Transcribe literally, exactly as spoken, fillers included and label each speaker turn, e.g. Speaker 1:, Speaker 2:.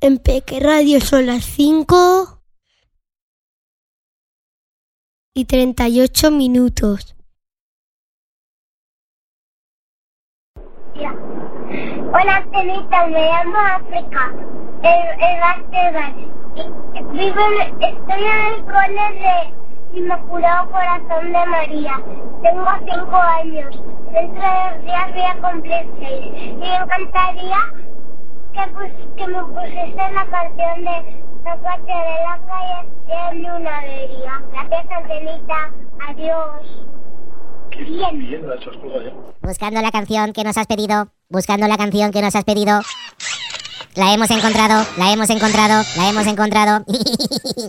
Speaker 1: En Peque Radio son las cinco y treinta y ocho minutos.
Speaker 2: Hola, Antenita, me llamo África, el, el Esteban. Vivo en, estoy en el cole de Inmaculado Corazón de María. Tengo cinco años. Dentro de dos días voy a cumplir seis. Y me encantaría que, pues, que me pusiese la canción de Zapate de la calle en una avería. Gracias, Antenita. Adiós.
Speaker 3: Qué bien. Bien, la has colgado ya.
Speaker 4: Buscando la canción que nos has pedido, buscando la canción que nos has pedido. La hemos encontrado, la hemos encontrado, la hemos encontrado.